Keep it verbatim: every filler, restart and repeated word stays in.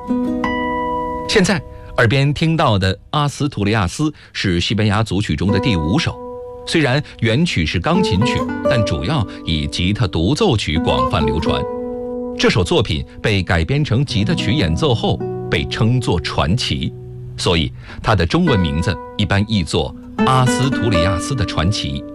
现在耳边听到的阿斯图利亚斯是西班牙组曲中的第五首，虽然原曲是钢琴曲，但主要以吉他独奏曲广泛流传。这首作品被改编成吉他曲演奏后，被称作传奇，所以它的中文名字一般译作阿斯图里亚斯的传奇。